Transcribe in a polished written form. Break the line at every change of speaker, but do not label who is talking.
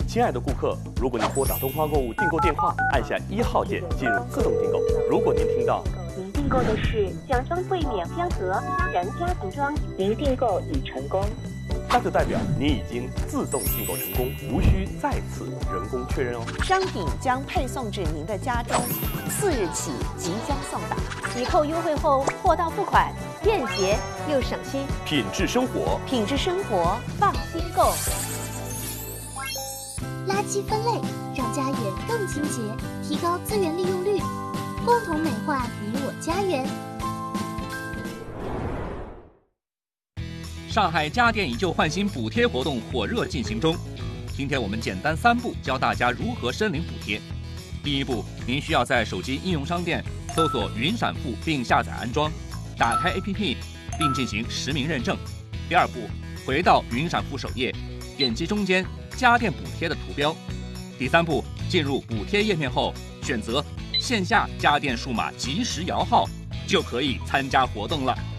亲爱的顾客，如果您拨打东方购物订购电话，按下1号键进入自动订购。如果您听到
您订购的是奖妆柜免香盒私人家庭装，您订购已成功，
那就代表您已经自动订购成功，无需再次人工确认哦。
商品将配送至您的家中，4日起即将送达。抵扣优惠后，货到付款，便捷又省心。
品质生活，
品质生活，放心购。
垃圾分类让家园更清洁，提高资源利用率，共同美化你我家园。
上海家电以旧换新补贴活动火热进行中。今天我们简单3步教大家如何申领补贴。第1步，您需要在手机应用商店搜索云闪付并下载安装，打开 APP 并进行实名认证。第2步，回到云闪付首页，点击中间家电补贴的图标。第3步，进入补贴页面后，选择线下家电数码即时摇号，就可以参加活动了。